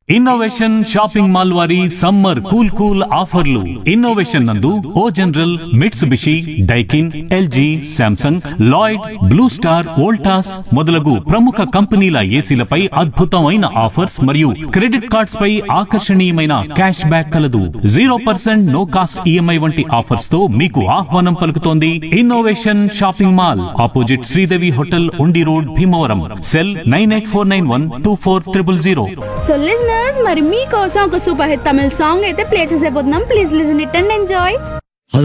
Innovation shopping mall వారి summer cool ఆఫర్లు. Innovation నందు ఓ general, Mitsubishi, Daikin, LG, Samsung, Lloyd, blue star, Voltas మొదలగు ప్రముఖ కంపెనీల ఏసీలపై అద్భుతమైన ఆఫర్స్ మరియు క్రెడిట్ కార్డ్స్ పై ఆకర్షణీయమైన క్యాష్ బ్యాక్ కలదు. 0% నో కాస్ట్ ఈఎంఐ వంటి ఆఫర్స్ తో మీకు ఆహ్వానం పలుకుతోంది innovation shopping mall, opposite Sridevi hotel, ఉండి road, Bhimavaram. Cell 9849124000. So listeners, మరి మీకోసం ఒక సూపర్ హిట్ తమిళ సాంగ్ అయితే play చేసేపోతున్నాం. Please listen it and enjoy.